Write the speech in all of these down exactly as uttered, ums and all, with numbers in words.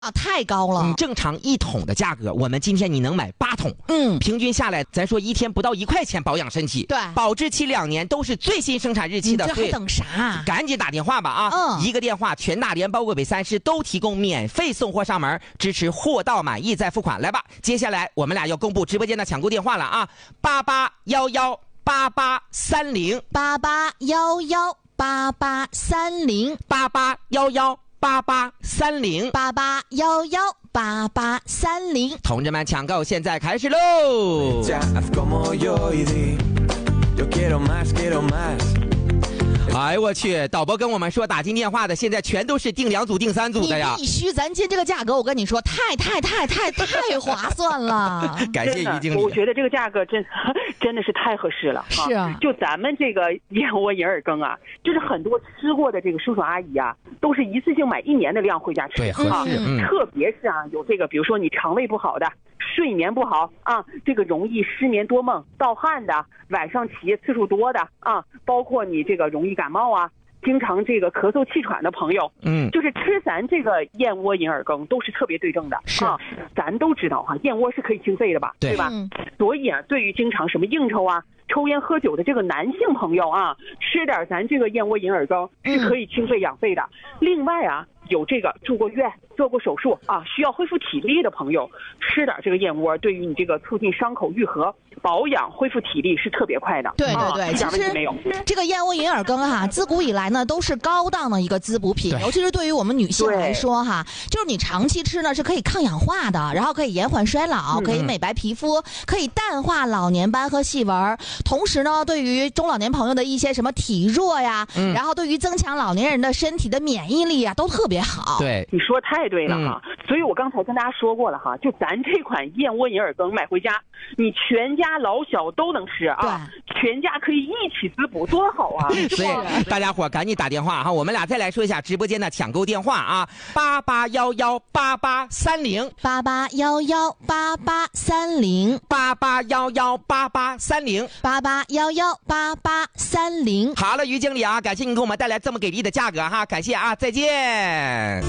啊，太高了。 嗯，正常一桶的价格，我们今天你能买八桶， 嗯， 平均下来，咱说一天不到一块钱保养身体， 对， 保质期两年，都是最新生产日期的。 你这还等啥？ 赶紧打电话吧啊！ 嗯， 一个电话，全大连包括北三市都提供免费送货上门，支持货到满意再付款。来吧，接下来我们俩要公布直播间的抢购电话了啊！八八幺幺八八三零八八幺幺八八三零八八幺幺八八三零八八幺幺八八三零， 同志们，抢购现在开始喽！哎我去，导播跟我们说打进电话的现在全都是订两组订三组的呀。 你必须，咱今天这个价格我跟你说太太太太太划算了。 感谢于经理， 我觉得这个价格真真的是太合适了。 是啊， 就咱们这个燕窝银耳羹啊，就是很多吃过的这个叔叔阿姨啊，都是一次性买一年的量回家吃。 对，合适。 嗯，特别是啊，有这个比如说你肠胃不好的，睡眠不好啊，这个容易失眠多梦、盗汗的，晚上起夜次数多的啊，包括你这个容易感冒啊，经常这个咳嗽气喘的朋友， 嗯， 就是吃咱这个燕窝银耳羹都是特别对症的。 是啊，咱都知道哈、啊，燕窝是可以清肺的吧， 对, 对吧、嗯？所以啊，对于经常什么应酬啊、抽烟喝酒的这个男性朋友啊，吃点咱这个燕窝银耳羹是可以清肺养肺的。嗯、另外啊，有这个住过院、做过手术啊，需要恢复体力的朋友，吃点这个燕窝，对于你这个促进伤口愈合、保养、恢复体力是特别快的。 对对对， 啊、其实没有这个燕窝银耳羹哈，自古以来呢都是高档的一个滋补品，尤其是对于我们女性来说哈，就是你长期吃呢是可以抗氧化的，然后可以延缓衰老，可以美白皮肤，可以淡化老年斑和细纹，同时呢，对于中老年朋友的一些什么体弱呀，嗯、然后对于增强老年人的身体的免疫力啊，都特别好。 对， 你说太对了哈、嗯，所以我刚才跟大家说过了哈，就咱这款燕窝银耳羹买回家，你全家老小都能吃啊，全家可以一起滋补，多好啊！ 所以大家伙赶紧打电话哈，我们俩再来说一下直播间的抢购电话啊，八八幺幺八八三零八八幺幺八八三零八八幺幺八八三零八八幺幺八八三零。 好了，于经理啊，感谢您给我们带来这么给力的价格哈，感谢啊，再见。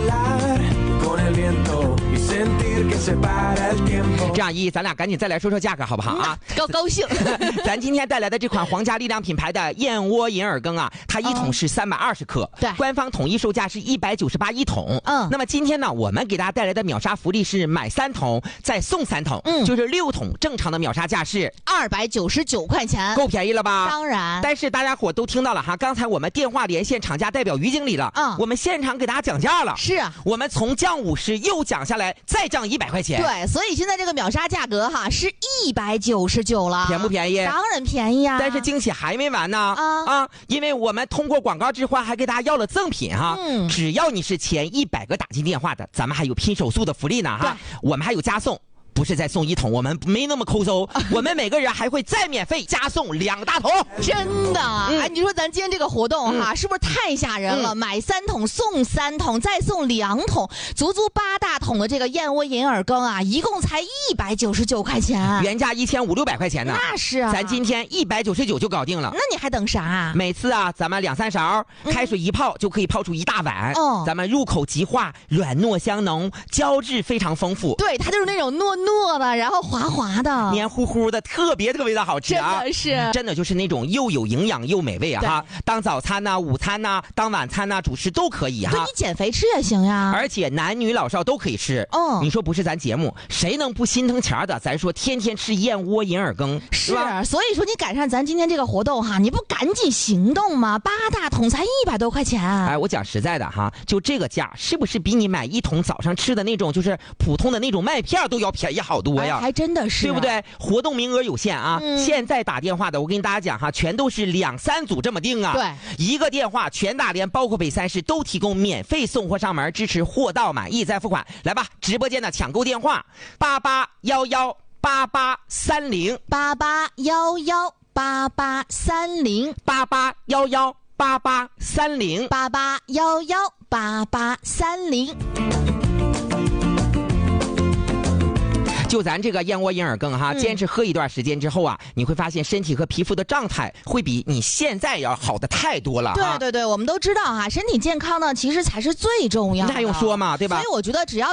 这样一，咱俩赶紧再来说说价格好不好啊？ 嗯、高高兴。 咱今天带来的这款皇家力量品牌的燕窝银耳羹啊，它一桶是三百二十克， 对、 嗯，官方统一售价是一百九十八一桶。 嗯， 那么今天呢，我们给大家带来的秒杀福利是买三桶再送三桶， 嗯， 就是六桶，正常的秒杀价是二百九十九块钱， 够便宜了吧？ 当然。 但是大家伙都听到了哈，刚才我们电话连线厂家代表于经理了， 嗯， 我们现场给大家讲价了。 是啊， 我们从降五十又降下来，再降一百块钱。 对，所以现在这个秒杀价格哈是一百九十九了， 便不便宜？ 当然便宜啊！ 但是惊喜还没完呢啊啊！因为我们通过广告之后还给大家要了赠品哈， 嗯， 只要你是前一百个打进电话的，咱们还有拼手速的福利呢哈，我们还有加送。不是再送一桶，我们没那么抠搜，我们每个人还会再免费加送两大桶， 真的。嗯、哎，你说咱今天这个活动哈，嗯、是不是太吓人了？嗯、买三桶送三桶，再送两桶，足足八大桶的这个燕窝银耳羹啊，一共才一百九十九块钱， 原价一千五六百块钱呢。 那是啊， 咱今天一百九十九就搞定了。 那你还等啥？ 每次啊，咱们两三勺，开水一泡就可以泡出一大碗。 哦、 嗯，咱们入口即化，软糯香浓，胶质非常丰富。 对，它就是那种糯糯的，然后滑滑的， 黏糊糊的，特别特别的好吃啊！ 真的是， 真的就是那种又有营养又美味啊！哈，当早餐呐、啊、午餐呐、啊、当晚餐呐、啊、主食都可以哈。 对，你减肥吃也行呀， 而且男女老少都可以吃。 嗯， 你说不是咱节目，谁能不心疼钱的？咱说天天吃燕窝银耳羹， 是吧？ 所以说你赶上咱今天这个活动哈，你不赶紧行动吗？八大桶才一百多块钱。 哎，我讲实在的哈，就这个价，是不是比你买一桶早上吃的那种就是普通的那种麦片都要便宜好多呀？ 哎、还真的是。 对不对？活动名额有限啊！ 嗯、 现在打电话的，我跟大家讲哈，全都是两三组这么定啊。 对， 一个电话，全大连包括北三市都提供免费送货上门，支持货到满意再付款。来吧，直播间的抢购电话：八八幺幺八八三零八八幺幺八八三零八八幺幺八八三零八八幺幺八八三零。 就咱这个燕窝银耳羹哈，坚持喝一段时间之后啊，你会发现身体和皮肤的状态会比你现在要好的太多了。 对对对，我们都知道哈，身体健康呢，其实才是最重要的。 那还用说嘛，对吧？ 所以我觉得只要